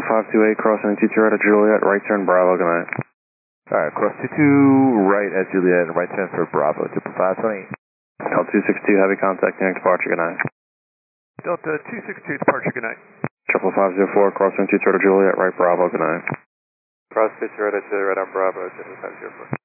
528, crossing 22 right at Juliet, right turn Bravo, good night. Alright, cross 22 right at Juliet and right turn for Bravo, 528. Delta 262, heavy contact near departure, good night. Delta 262, departure, good night. 504, crossing 22 right at Juliet, right Bravo, good night. Cross 22 right at Juliet, right on Bravo, 504.